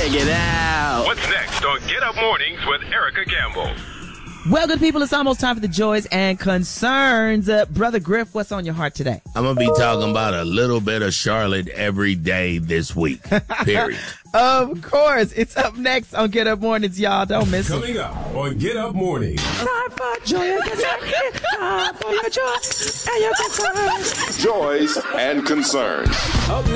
Check it out. What's next on Get Up Mornings with Erica Campbell? Well, good people, it's almost time for the joys and concerns. Brother Griff, what's on your heart today? I'm going to be talking about a little bit of Charlotte every day this week, period. Of course. It's up next on Get Up Mornings, y'all. Don't miss it. Coming up on Get Up Mornings. Time for joy and concern. Time for your joy and your concern. Joys and concerns. Up